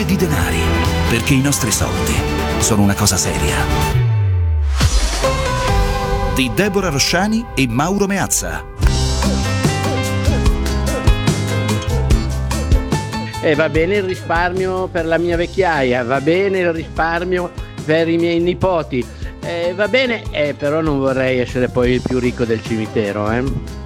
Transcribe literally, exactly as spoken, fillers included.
di denari, perché i nostri soldi sono una cosa seria. Di Deborah Rosciani e Mauro Meazza. E eh, va bene il risparmio per la mia vecchiaia, va bene il risparmio per i miei nipoti, eh, va bene, eh, però non vorrei essere poi il più ricco del cimitero, eh.